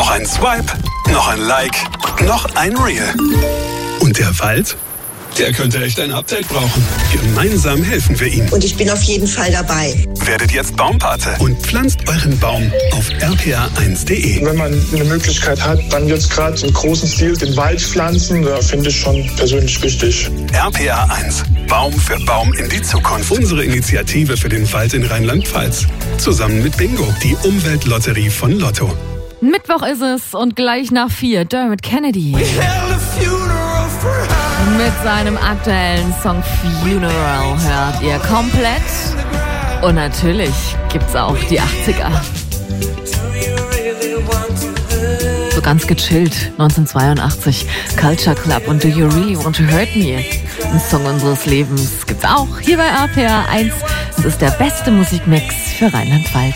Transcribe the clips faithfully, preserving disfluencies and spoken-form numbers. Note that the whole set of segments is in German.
Noch ein Swipe, noch ein Like, noch ein Reel. Und der Wald? Der könnte echt ein Update brauchen. Gemeinsam helfen wir ihm. Und ich bin auf jeden Fall dabei. Werdet jetzt Baumpate und pflanzt euren Baum auf r p a eins punkt d e. Wenn man eine Möglichkeit hat, dann jetzt gerade im großen Stil den Wald pflanzen, da finde ich schon persönlich wichtig. R P A eins. Baum für Baum in die Zukunft. Unsere Initiative für den Wald in Rheinland-Pfalz. Zusammen mit Bingo, die Umweltlotterie von Lotto. Mittwoch ist es und gleich nach vier Dermot Kennedy mit seinem aktuellen Song Funeral hört ihr komplett. Und natürlich gibt's auch die achtziger. So ganz gechillt, neunzehnhundertzweiundachtzig, Culture Club und Do You Really Want to Hurt Me? Ein Song unseres Lebens gibt's auch hier bei R P A eins. Es ist der beste Musikmix für Rheinland-Pfalz.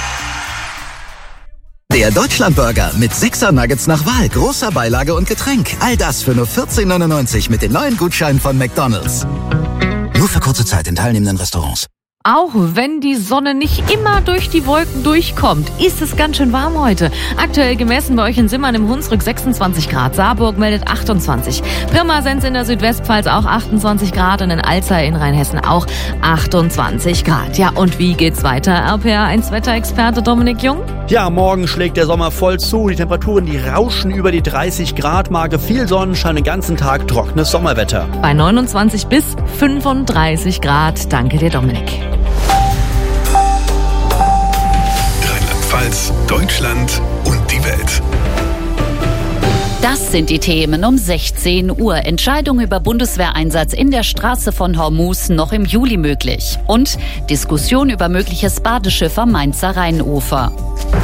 Der Deutschlandburger mit sechser Nuggets nach Wahl, großer Beilage und Getränk. All das für nur vierzehn neunundneunzig mit den neuen Gutscheinen von McDonald's. Nur für kurze Zeit in teilnehmenden Restaurants. Auch wenn die Sonne nicht immer durch die Wolken durchkommt, ist es ganz schön warm heute. Aktuell gemessen bei euch in Simmern im Hunsrück sechsundzwanzig Grad, Saarburg meldet achtundzwanzig, Pirmasens in der Südwestpfalz auch achtundzwanzig Grad und in Alzey in Rheinhessen auch achtundzwanzig Grad. Ja, und wie geht's weiter, R P A eins Wetterexperte Dominik Jung? Ja, morgen schlägt der Sommer voll zu. Die Temperaturen, die rauschen über die dreißig Grad Marke. Viel Sonnenschein, den ganzen Tag trockenes Sommerwetter. Bei neunundzwanzig bis fünfunddreißig Grad. Danke dir, Dominik. Rheinland-Pfalz, Deutschland und die Welt. Das sind die Themen um sechzehn Uhr. Entscheidung über Bundeswehreinsatz in der Straße von Hormuz noch im Juli möglich. Und Diskussion über mögliches Badeschiff am Mainzer Rheinufer.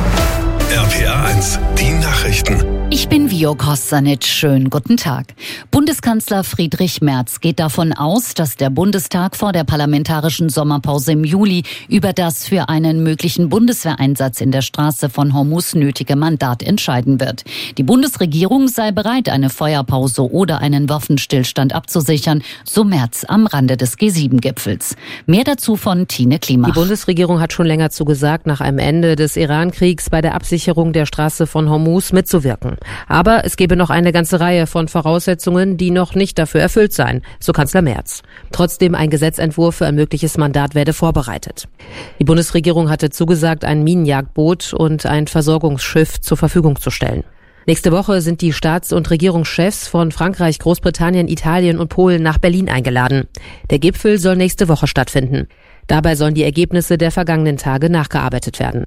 R P A eins, die Nachrichten. Ich bin Vio Kostanic. Schönen guten Tag. Bundeskanzler Friedrich Merz geht davon aus, dass der Bundestag vor der parlamentarischen Sommerpause im Juli über das für einen möglichen Bundeswehreinsatz in der Straße von Hormuz nötige Mandat entscheiden wird. Die Bundesregierung sei bereit, eine Feuerpause oder einen Waffenstillstand abzusichern, so Merz am Rande des G sieben Gipfels. Mehr dazu von Tine Klimach. Die Bundesregierung hat schon länger zugesagt, nach einem Ende des Iran-Kriegs bei der Absicherung der Straße von Hormuz mitzuwirken. Aber es gebe noch eine ganze Reihe von Voraussetzungen, die noch nicht dafür erfüllt seien, so Kanzler Merz. Trotzdem ein Gesetzentwurf für ein mögliches Mandat werde vorbereitet. Die Bundesregierung hatte zugesagt, ein Minenjagdboot und ein Versorgungsschiff zur Verfügung zu stellen. Nächste Woche sind die Staats- und Regierungschefs von Frankreich, Großbritannien, Italien und Polen nach Berlin eingeladen. Der Gipfel soll nächste Woche stattfinden. Dabei sollen die Ergebnisse der vergangenen Tage nachgearbeitet werden.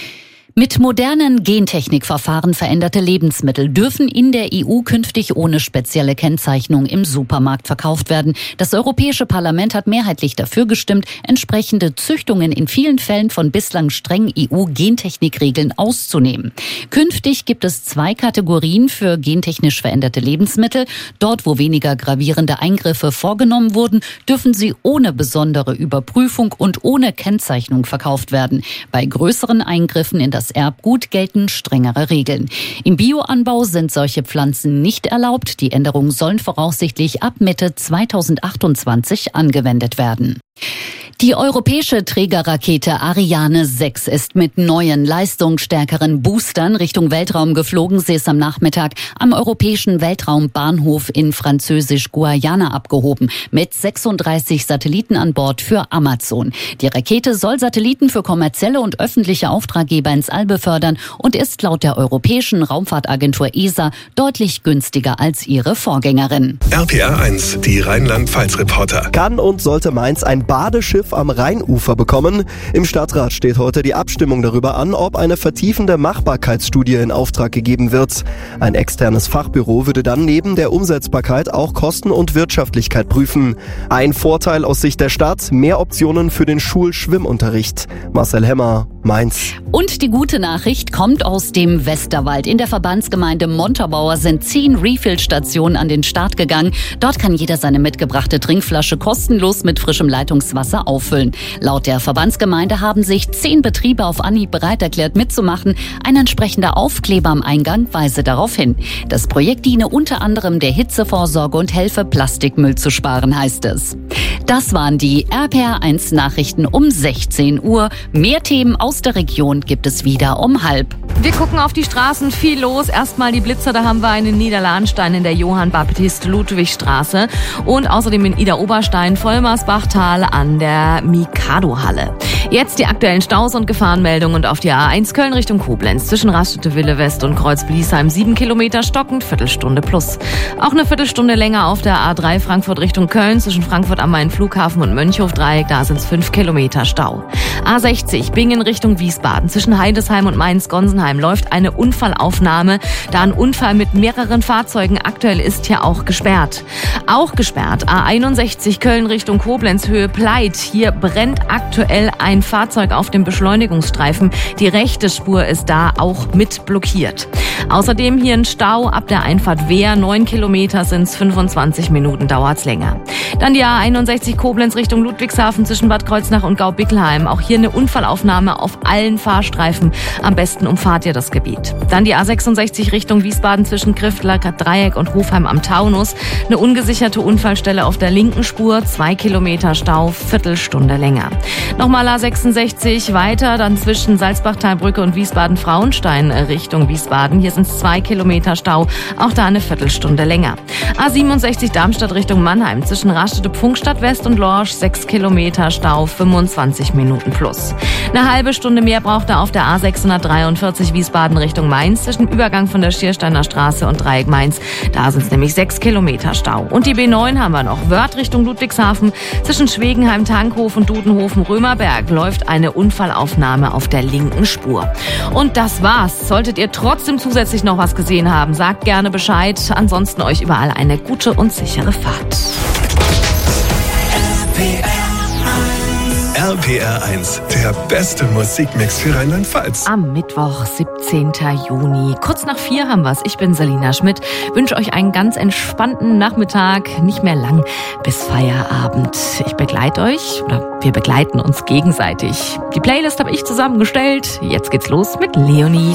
Mit modernen Gentechnikverfahren veränderte Lebensmittel dürfen in der E U künftig ohne spezielle Kennzeichnung im Supermarkt verkauft werden. Das Europäische Parlament hat mehrheitlich dafür gestimmt, entsprechende Züchtungen in vielen Fällen von bislang strengen E U-Gentechnikregeln auszunehmen. Künftig gibt es zwei Kategorien für gentechnisch veränderte Lebensmittel. Dort, wo weniger gravierende Eingriffe vorgenommen wurden, dürfen sie ohne besondere Überprüfung und ohne Kennzeichnung verkauft werden. Bei größeren Eingriffen in das Das Erbgut gelten strengere Regeln. Im Bioanbau sind solche Pflanzen nicht erlaubt. Die Änderungen sollen voraussichtlich ab Mitte zweitausendachtundzwanzig angewendet werden. Die europäische Trägerrakete Ariane sechs ist mit neuen, leistungsstärkeren Boostern Richtung Weltraum geflogen. Sie ist am Nachmittag am europäischen Weltraumbahnhof in Französisch-Guayana abgehoben, mit sechsunddreißig Satelliten an Bord für Amazon. Die Rakete soll Satelliten für kommerzielle und öffentliche Auftraggeber ins All befördern und ist laut der Europäischen Raumfahrtagentur E S A deutlich günstiger als ihre Vorgängerin. R P A eins, die Rheinland-Pfalz-Reporter. Kann und sollte Mainz ein Badeschiff am Rheinufer bekommen? Im Stadtrat steht heute die Abstimmung darüber an, ob eine vertiefende Machbarkeitsstudie in Auftrag gegeben wird. Ein externes Fachbüro würde dann neben der Umsetzbarkeit auch Kosten und Wirtschaftlichkeit prüfen. Ein Vorteil aus Sicht der Stadt: mehr Optionen für den Schulschwimmunterricht. Marcel Hemmer, Mainz. Und die gute Nachricht kommt aus dem Westerwald. In der Verbandsgemeinde Montabaur sind zehn Refill-Stationen an den Start gegangen. Dort kann jeder seine mitgebrachte Trinkflasche kostenlos mit frischem Leitungswasser auffüllen. Laut der Verbandsgemeinde haben sich zehn Betriebe auf Anhieb bereit erklärt mitzumachen. Ein entsprechender Aufkleber am Eingang weise darauf hin. Das Projekt diene unter anderem der Hitzevorsorge und helfe, Plastikmüll zu sparen, heißt es. Das waren die R P A eins Nachrichten um sechzehn Uhr. Mehr Themen aus der Region gibt es wieder um halb. Wir gucken auf die Straßen, viel los. Erstmal die Blitzer, da haben wir einen Niederlahnstein in der Johann-Baptist-Ludwig-Straße und außerdem in Ida-Oberstein, Vollmersbachtal an der Mikado-Halle. Jetzt die aktuellen Staus und Gefahrenmeldungen und auf die A eins Köln Richtung Koblenz zwischen Raststätte-Wille West und Kreuz-Bliesheim sieben Kilometer stockend, Viertelstunde plus. Auch eine Viertelstunde länger auf der A drei Frankfurt Richtung Köln zwischen Frankfurt am Main Flughafen und Mönchhof-Dreieck, da sind es fünf Kilometer Stau. A sechzig Bingen Richtung Wiesbaden zwischen Heidesheim und Mainz-Gonsenheim läuft eine Unfallaufnahme, da ein Unfall mit mehreren Fahrzeugen aktuell ist, hier auch gesperrt. Auch gesperrt A einundsechzig Köln Richtung Koblenz Höhe Pleit. Hier brennt aktuell ein Fahrzeug auf dem Beschleunigungsstreifen. Die rechte Spur ist da auch mit blockiert. Außerdem hier ein Stau ab der Einfahrt Wehr. Neun Kilometer sind's, fünfundzwanzig Minuten dauert's länger. Dann die A einundsechzig Koblenz Richtung Ludwigshafen zwischen Bad Kreuznach und Gaubickelheim. Auch hier eine Unfallaufnahme auf allen Fahrstreifen. Am besten umfahrt ihr das Gebiet. Dann die A sechsundsechzig Richtung Wiesbaden zwischen Griftler Dreieck und Hofheim am Taunus. Eine ungesicherte Unfallstelle auf der linken Spur. Zwei Kilometer Stau, Viertelstunde länger. Nochmal A sechsundsechzig weiter, dann zwischen Salzbachtalbrücke und Wiesbaden-Frauenstein Richtung Wiesbaden. Hier sind es zwei Kilometer Stau, auch da eine Viertelstunde länger. A siebenundsechzig Darmstadt Richtung Mannheim zwischen Raststätte Pfungstadt West und Lorsch, sechs Kilometer Stau, fünfundzwanzig Minuten plus. Eine halbe Stunde mehr braucht er auf der A sechshundertdreiundvierzig Wiesbaden Richtung Mainz zwischen Übergang von der Schiersteiner Straße und Dreieck Mainz. Da sind es nämlich sechs Kilometer Stau. Und die B neun haben wir noch. Wörth Richtung Ludwigshafen zwischen Schwegenheim, Tankhof und Dudenhofen, Römerberg läuft eine Unfallaufnahme auf der linken Spur. Und das war's. Solltet ihr trotzdem zusätzlich noch was gesehen haben, sagt gerne Bescheid. Ansonsten euch überall eine gute und sichere Fahrt. R P R eins, der beste Musikmix für Rheinland-Pfalz. Am Mittwoch, siebzehnten Juni. Kurz nach vier haben wir's. Ich bin Selina Schmidt. Wünsche euch einen ganz entspannten Nachmittag. Nicht mehr lang bis Feierabend. Ich begleite euch, oder wir begleiten uns gegenseitig. Die Playlist habe ich zusammengestellt. Jetzt geht's los mit Leonie.